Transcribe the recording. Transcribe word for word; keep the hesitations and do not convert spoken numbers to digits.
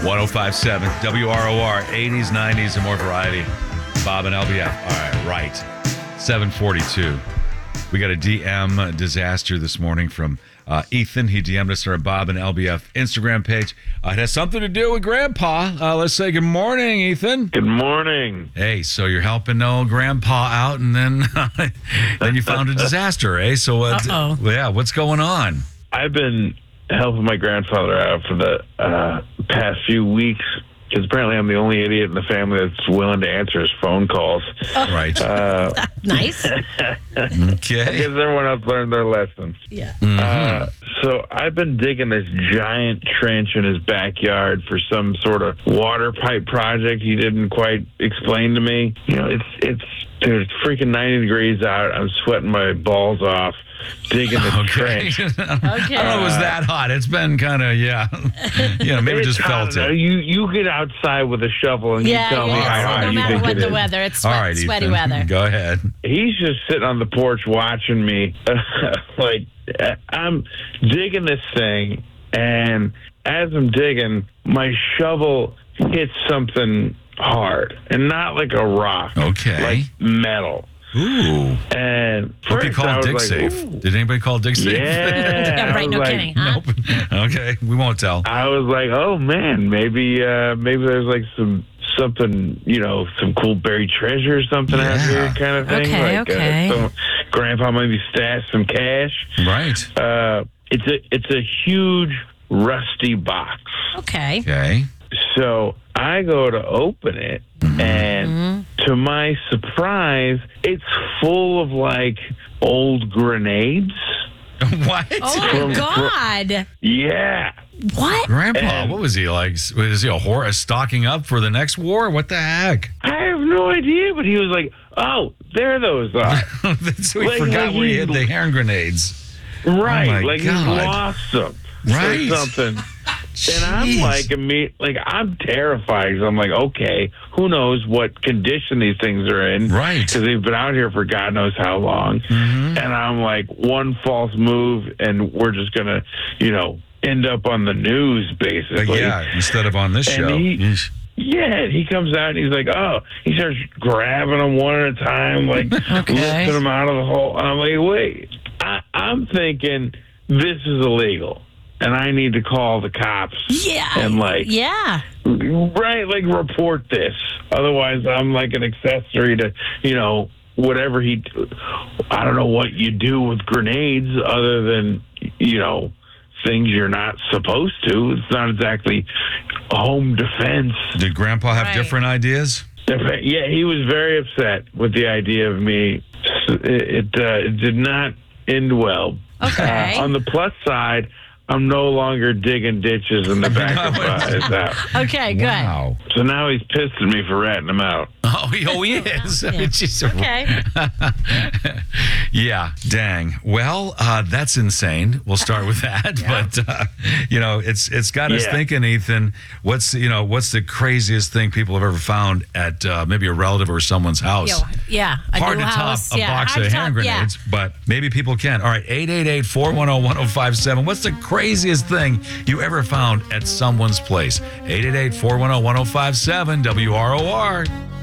oh five point seven W R O R, eighties, nineties, and more variety. Bob and L B F. All right, right. seven forty-two. We got a D M disaster this morning from uh, Ethan. He D M'd us on our Bob and L B F Instagram page. Uh, it has something to do with Grandpa. Uh, let's say good morning, Ethan. Good morning. Hey, so you're helping old Grandpa out, and then then you found a disaster, eh? So, uh, Uh-oh. yeah, what's going on? I've been helping my grandfather out for the uh, past few weeks because apparently I'm the only idiot in the family that's willing to answer his phone calls. Right. Uh, Nice. I Okay. guess everyone else learned their lessons. Yeah. Uh, so I've been digging this giant trench in his backyard for some sort of water pipe project he didn't quite explain to me. You know, it's it's dude, it's freaking ninety degrees out. I'm sweating my balls off digging this Okay. trench. Okay. I don't know it was that hot. It's been kind of, yeah. you know, maybe It's just hot felt enough. it. You you get outside with a shovel and Yeah, you tell me yeah. how hot no you matter think what it the is. weather, it's All sweat, right, sweaty Ethan. weather. Go ahead. He's just sitting on the porch watching me. Like, I'm digging this thing, and as I'm digging, my shovel hits something hard, and not like a rock. Okay. Like metal. Ooh. And Hope you first I called was like, DigSafe. ooh. Did anybody call DigSafe? Yeah. Yeah, I right, was no like, kidding, huh? Nope. Okay, we won't tell. I was like, oh man, maybe uh, maybe there's like some something, you know, some cool buried treasure or something out Yeah. here kind of thing. Okay, like, okay. Uh, some, grandpa maybe stashed some cash. Right. Uh, it's a it's a huge rusty box. Okay. Okay. So I go to open it, and to my surprise, it's full of like old grenades. What? Oh, From- my God. Yeah. What? Grandpa, And- what was he like? Was he a horse stocking up for the next war? What the heck? I have no idea, but he was like, "Oh, there those are." so he Like, forgot like where he he- hid the hand grenades. Right, Oh my like God. he lost them Right. or something. And I'm Jeez. like, imme- like I'm terrified. 'Cause I'm like, okay, who knows what condition these things are in? Right. Because they've been out here for God knows how long. Mhm. And I'm like, one false move, and we're just gonna, you know, end up on the news Like, basically. yeah, instead of on this And show. he- Yeesh. Yeah, he comes out and he's like, oh, he starts grabbing them one at a time, like Okay. lifting them out of the hole. And I'm like, wait, I, I'm thinking this is illegal, and I need to call the cops. Yeah. And like, Yeah. right, like report this. Otherwise, I'm like an accessory to, you know, whatever he. I don't know what you do with grenades other than, you know, things you're not supposed to. It's not exactly home defense. Did Grandpa have Right. different ideas? Yeah, he was very upset with the idea of me. It, it, uh, it did not end well. Okay. Uh, on the plus side, I'm no longer digging ditches in the back of uh, his house. Okay, good. Wow. So now he's pissed at me for ratting him out. Oh, he, oh, he is. I mean, Yeah. jeez. Okay. Yeah, dang. Well, uh, that's insane. We'll start with that. Yeah. But uh, you know, it's it's got us Yeah. thinking, Ethan. What's you know what's the craziest thing people have ever found at uh, maybe a relative or someone's house? Yo, yeah. A Hard new to house. top a yeah. box hard of to hand top, yeah. grenades, but maybe people can. All right, eight eight eight, four one zero, one zero five seven. What's the craziest thing you ever found at someone's place? eight eight eight, four one zero, one zero five seven, W R O R.